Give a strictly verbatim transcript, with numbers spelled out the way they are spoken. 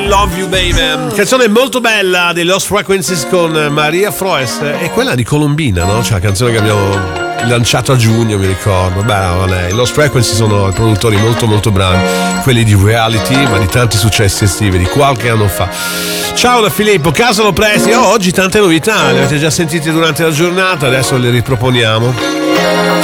I Love You Baby, canzone molto bella dei Lost Frequencies con Maria Froes, e quella di Colombina, no? Cioè la canzone che abbiamo lanciato a giugno, mi ricordo. Brava lei. Lost Frequencies sono produttori molto molto bravi, quelli di Reality, ma di tanti successi estivi di qualche anno fa. Ciao da Filippo, Casalo Presti. Oh, oggi tante novità, le avete già sentite durante la giornata, adesso le riproponiamo.